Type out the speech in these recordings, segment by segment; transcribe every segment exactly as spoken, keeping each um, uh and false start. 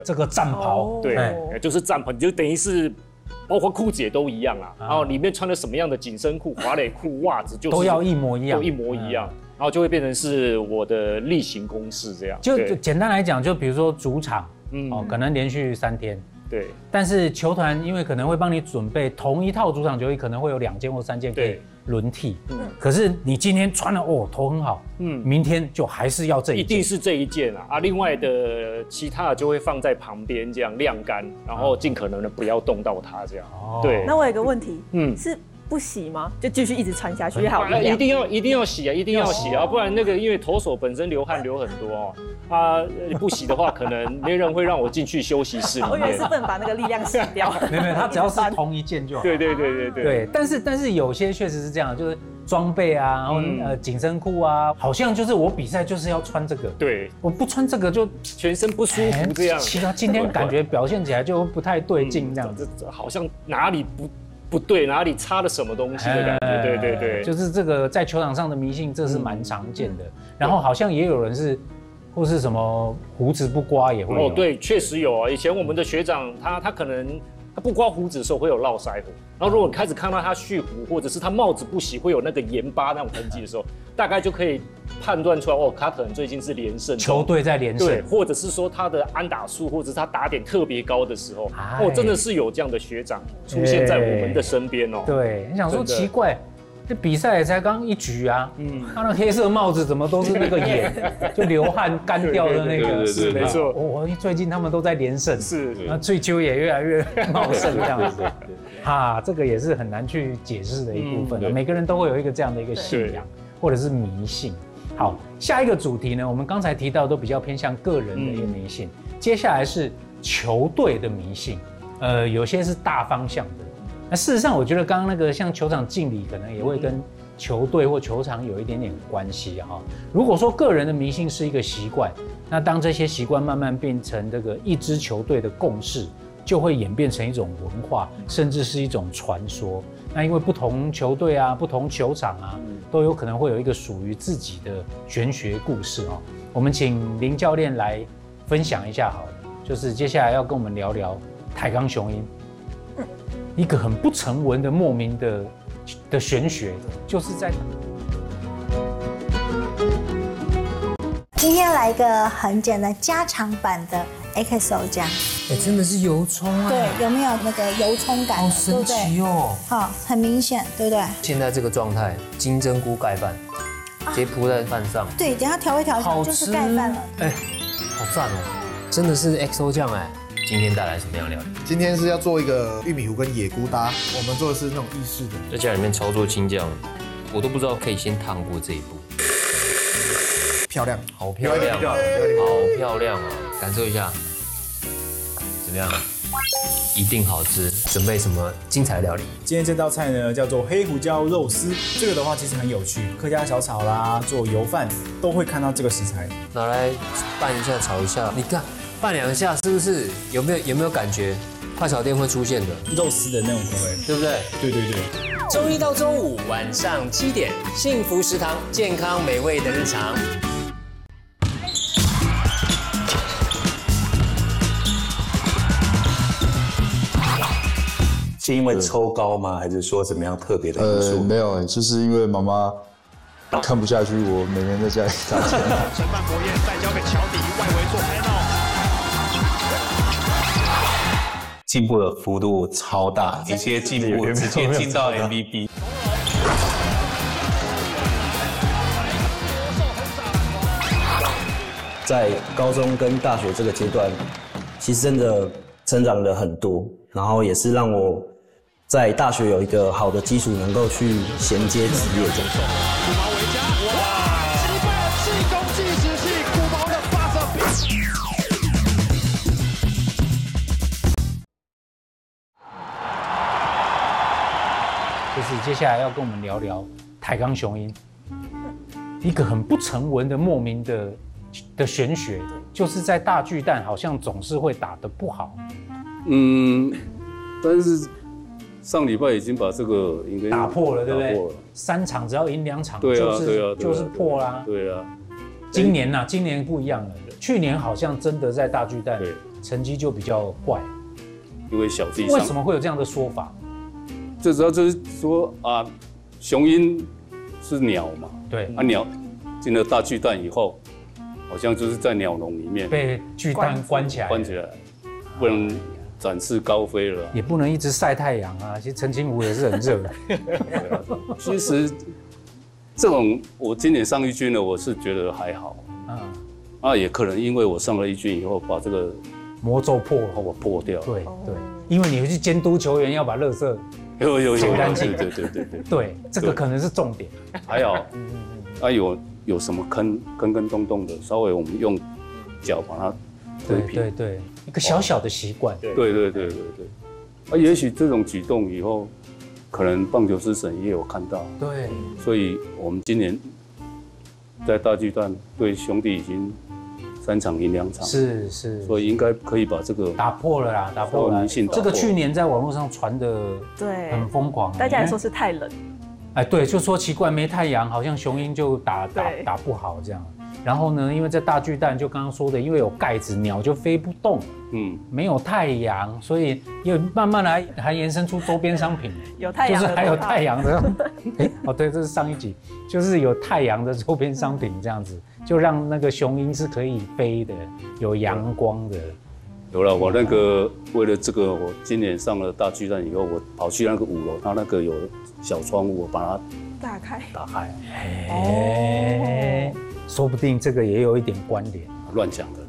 这个战袍， 哦、对，欸、就是战袍，就等于是。包括裤子也都一样啊，然后里面穿了什么样的紧身裤、滑垒裤、袜子，就是都要一模一样， 都一模一样，嗯、然后就会变成是我的例行公事这样。 就简单来讲，就比如说主场，嗯，哦，可能连续三天， 对。 但是球团因为可能会帮你准备同一套主场球衣，可能会有两件或三件可以轮替。嗯。可是你今天穿了哦，头很好，嗯，明天就还是要这一件， 一定是这一件啊啊！另外的其他的就会放在旁边这样晾干，然后尽可能的不要动到它这样。哦。对。 那我有个问题，嗯，是不洗吗？就继续一直穿下去好了？ 一定要一定要洗啊，一定要洗啊，不然那个因为投手本身流汗流很多哦，啊不洗的话，可能没人会让我进去休息室里面。 我以为是不能把那个力量洗掉。 没有没有，它只要是同一件就好。 对对对对对。 对，但是但是有些确实是这样，就是装备啊，然后、嗯、呃紧身裤啊，好像就是我比赛就是要穿这个。 对， 我不穿这个就全身不舒服这样。 其他今天感觉表现起来就不太对劲这样子， 嗯、好像哪里不。不对，哪里插了什么东西的感觉？欸、对对对， 就是这个在球场上的迷信，这是蛮常见的。嗯、然后好像也有人是，或是什么胡子不刮也会有。 哦，对，确实有啊。以前我们的学长，他他可能他不刮胡子的时候会有络腮胡，然后如果你开始看到他蓄胡，或者是他帽子不洗会有那个盐巴那种痕迹的时候，大概就可以判断出来哦，他可能最近是连胜， 球队在连胜， 对，或者是说他的安打数，或者是他打点特别高的时候，哦，真的是有这样的学长出现在我们的身边哦。 对，你想说奇怪，这比赛才刚一局啊，嗯，他那黑色帽子怎么都是那个盐，就流汗干掉的那个， 是没错。 我最近他们都在连胜， 是， 那追求也越来越茂盛这样子，哈，这个也是很难去解释的一部分，每个人都会有一个这样的一个信仰或者是迷信。好，下一个主题呢，我们刚才提到都比较偏向个人的一个迷信，嗯、接下来是球队的迷信，呃，有些是大方向的。那事实上，我觉得刚刚那个像球场敬礼，可能也会跟球队或球场有一点点关系哈。如果说个人的迷信是一个习惯，那当这些习惯慢慢变成这个一支球队的共识，就会演变成一种文化，甚至是一种传说。那因为不同球队啊、不同球场啊，都有可能会有一个属于自己的玄学故事哦。我们请林教练来分享一下好了，就是接下来要跟我们聊聊台钢雄鹰，一个很不成文的莫名的的玄学，就是在今天来一个很简单加长版的 X O 酱。 哎、欸，真的是油葱啊！ 对，有没有那个油葱感？ 好神奇哦！ 好，很明显，对不对？ 现在这个状态，金针菇盖饭，直接铺在饭上。 对，等一下调一调就是盖饭了。 哎、欸，好赞哦！真的是 X O 酱哎。今天带来什么样的料理？ 今天是要做一个玉米糊跟野菇搭，我们做的是那种意式的。 在家里面操作青酱，我都不知道可以先烫过这一步。 漂亮， 好漂亮，好漂亮啊！感受一下。怎么样？一定好吃。准备什么精彩料理？ 今天这道菜呢叫做黑胡椒肉丝，这个的话其实很有趣，客家小炒啦，做油饭都会看到这个食材。 拿来拌一下，炒一下，你看拌两下是不是？有没有有没有感觉？快炒店会出现的肉丝的那种口味， 对不对？ 对对对。 周一到周五晚上七点，幸福食堂，健康美味的日常。 是因为抽高吗？还是说怎么样特别的因素？ 呃，没有，就是因为妈妈看不下去我每天在家里打钱。 承办国宴再交给乔迪，外围做拍到， 进步的幅度超大，一些进步直接进到 M V P。 在高中跟大学这个阶段，其实真的成长了很多，然后也是让我在大学有一个好的基础，能够去衔接职业这样。 古毛维加，哇！击败了气功计时器，古毛的发射比。 就是接下来要跟我们聊聊台钢雄鹰，一个很不成文的莫名的的玄学，就是在大巨蛋好像总是会打得不好。 嗯，但是上礼拜已经把这个应该打破了，对不对？三场只要赢两场， 对啊， 就是对啊， 就是破啦。 对啊， 今年呐，今年不一样了。去年好像真的在大巨蛋成绩就比较怪？ 因为小弟上为什么会有这样的说法？ 最主要就是说啊，雄鹰是鸟嘛， 对， 啊鸟进了大巨蛋以后，好像就是在鸟笼里面被巨蛋关起来， 关起来，不能展翅高飞了， 也不能一直晒太阳啊。其实澄清湖也是很热的。 其实这种我今年上一军了，我是觉得还好，啊，啊也可能因为我上了一军以后，把这个魔咒破了， 我破掉。 对对，因为你会去监督球员要把垃圾有有有清干净。 对对对对对，这个可能是重点。 还好，啊有有什么坑坑坑洞洞的，稍微我们用脚把它对对对，一个小小的习惯。 对对对对对对。啊，也许这种举动以后，可能棒球之神也有看到。 对。 所以我们今年在大巨蛋对兄弟已经三场赢两场， 是是， 所以应该可以把这个打破了啦，打破了。这个去年在网络上传的对很疯狂， 大家也说是太冷。 哎，对，就说奇怪，没太阳，好像雄鹰就打打打不好这样。然后呢，因为在大巨蛋，就刚刚说的，因为有盖子，鸟就飞不动。嗯，没有太阳，所以又慢慢来还延伸出周边商品， 有太阳， 就是还有太阳的。哎，哦，对，这是上一集，就是有太阳的周边商品这样子，就让那个雄鹰是可以飞的，有阳光的。 有了，我那个为了这个，我今年上了大巨蛋以后，我跑去那个五楼，它那个有小窗户，我把它打开， 打开。 哎，说不定这个也有一点关联。 乱讲的。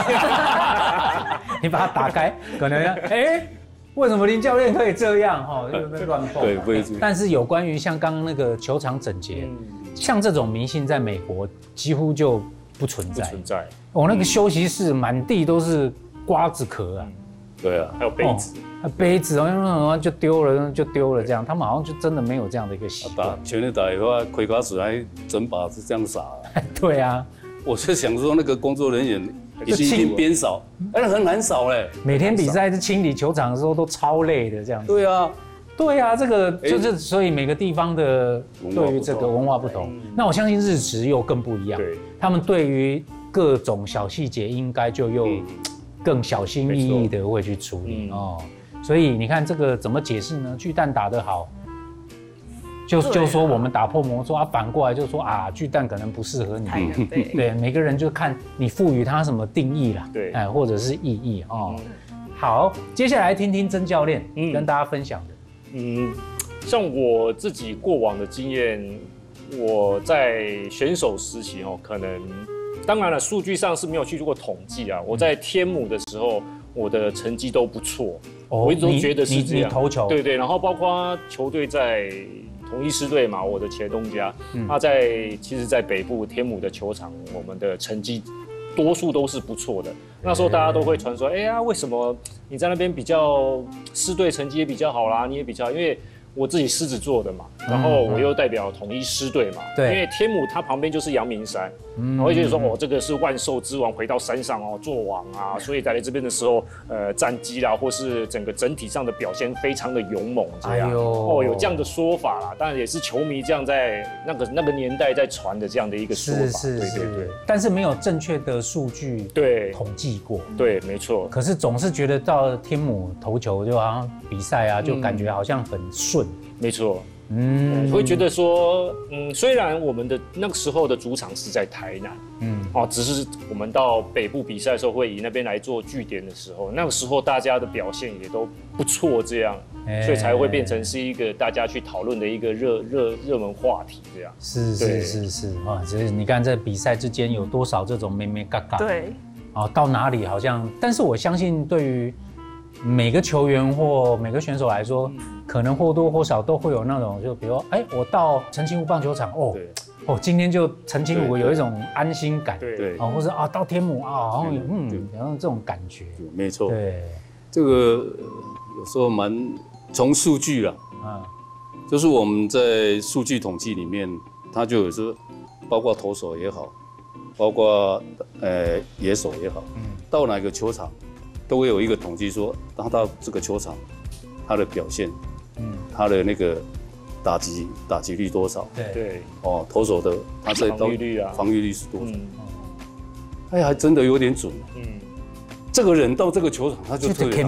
你把它打开，可能哎，为什么林教练可以这样哈？就被乱蹦。 对，不会。 但是有关于像刚刚那个球场整洁，像这种迷信，在美国几乎就不存在。 不存在。 我那个休息室满地都是瓜子壳啊。 对啊， 还有杯子。 杯子哦，就丢了，就丢了这样。他们好像就真的没有这样的一个习惯。 全力打以后，盔甲水还整把是这样撒。 对啊， 我是想说那个工作人员。一定边扫，哎，很难扫嘞。 每天比赛是清理球场的时候都超累的这样子。 对啊， 对啊，这个就是所以每个地方的对于这个文化不同。那我相信日职又更不一样，他们对于各种小细节应该就又更小心翼翼的会去处理哦。所以你看这个怎么解释呢？巨蛋打得好。就就说我们打破魔咒啊，反过来就说啊，巨蛋可能不适合你。对，对，每个人就看你赋予它什么定义啦，对，哎，或者是意义哦。好，接下来听听曾教练跟大家分享的。 嗯，像我自己过往的经验，我在选手时期哦，可能当然了，数据上是没有去做过统计啊。我在天母的时候，我的成绩都不错，我一直都觉得是这样。 你投球， 对对，然后包括球队在。统一狮队嘛，我的前东家，嗯、他在其实，在北部天母的球场，我们的成绩多数都是不错的。那时候大家都会传说，哎呀，为什么你在那边比较狮队成绩也比较好啦？你也比较，因为我自己狮子座的嘛，然后我又代表统一狮队嘛，对，因为天母它旁边就是阳明山，嗯、然后就说哦，这个是万兽之王回到山上哦做王啊，所以在来这边的时候，呃，战绩啦，或是整个整体上的表现非常的勇猛，这样，哎、哦，有这样的说法啦，当然也是球迷这样在那个那个年代在传的这样的一个说法， 是是是， 对对对， 但是没有正确的数据对统计过， 对，没错， 可是总是觉得到天母投球就好像比赛啊，就感觉好像很顺。 没错，嗯，会觉得说，嗯，虽然我们的那个时候的主场是在台南，嗯，哦，只是我们到北部比赛的时候，会以那边来做据点的时候，那个时候大家的表现也都不错，这样，欸、所以才会变成是一个大家去讨论的一个热热热门话题，这样。 是是是是啊，就是你看在比赛之间有多少这种咩咩嘎嘎， 对， 啊，到哪里好像，但是我相信对于每个球员或每个选手来说，嗯、可能或多或少都会有那种，就比如，哎、欸，我到澄清湖棒球场，哦，哦，今天就澄清湖有一种安心感，对对，哦，或者啊，到天母啊，好像有嗯，然后这种感觉， 没错， 对， 这个有时候蛮从数据啦，啊，就是我们在数据统计里面，它就有时候包括投手也好，包括呃野手也好，嗯，到哪个球场。都会有一个统计说，他到这个球场，他的表现，嗯，他的那个打击打击率多少？ 对对， 哦，投手的他在防御率啊， 防御率是多少？嗯，哎，还真的有点准。嗯， 这个人到这个球场他就特别